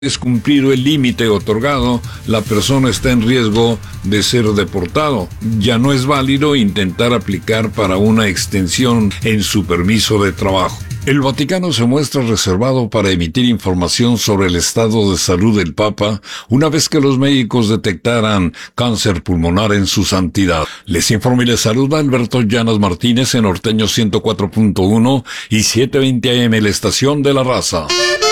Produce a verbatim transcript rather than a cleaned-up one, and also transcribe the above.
es cumplido el límite otorgado, la persona está en riesgo de ser deportado. Ya no es válido intentar aplicar para una extensión en su permiso de trabajo. El Vaticano se muestra reservado para emitir información sobre el estado de salud del Papa una vez que los médicos detectaran cáncer pulmonar en su santidad. Les informa y les saluda Alberto Llanas Martínez en Norteño ciento cuatro punto uno y setecientos veinte A M, la estación de la raza.